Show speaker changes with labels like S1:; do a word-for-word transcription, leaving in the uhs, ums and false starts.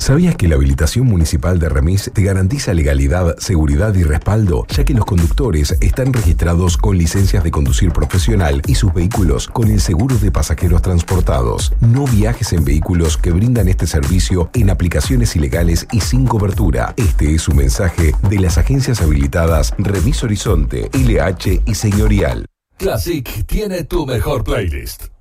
S1: ¿Sabías que la habilitación municipal de Remis te garantiza legalidad, seguridad y respaldo, ya que los conductores están registrados con licencias de conducir profesional y sus vehículos con el seguro de pasajeros transportados? No viajes en vehículos que brindan este servicio en aplicaciones ilegales y sin cobertura. Este es un mensaje de las agencias habilitadas Remis Horizonte, L H y Señorial.
S2: Classic tiene tu mejor playlist.